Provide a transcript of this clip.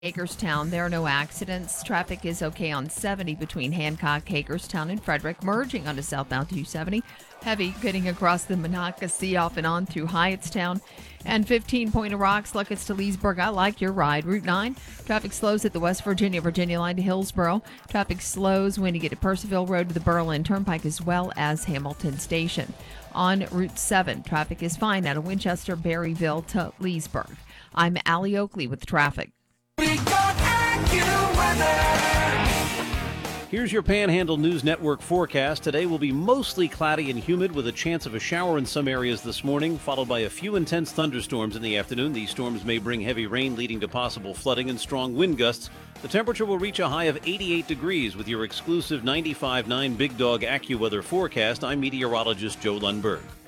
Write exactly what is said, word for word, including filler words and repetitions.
Hagerstown, there are no accidents. Traffic is okay on seventy between Hancock, Hagerstown, and Frederick, merging onto southbound two seventy. Heavy getting across the Monocacy off and on through Hyattstown. And fifteen Point of Rocks, Luckett's to Leesburg. I like your ride. Route nine, traffic slows at the West Virginia, Virginia line to Hillsboro. Traffic slows when you get to Percival Road to the Berlin Turnpike as well as Hamilton Station. On Route seven, traffic is fine out of Winchester, Berryville to Leesburg. I'm Allie Oakley with traffic. Here's your Panhandle News Network forecast. Today will be mostly cloudy and humid with a chance of a shower in some areas this morning, followed by a few intense thunderstorms in the afternoon. These storms may bring heavy rain, leading to possible flooding and strong wind gusts. The temperature will reach a high of eighty-eight degrees with your exclusive ninety-five point nine Big Dog AccuWeather forecast. I'm meteorologist Joe Lundberg.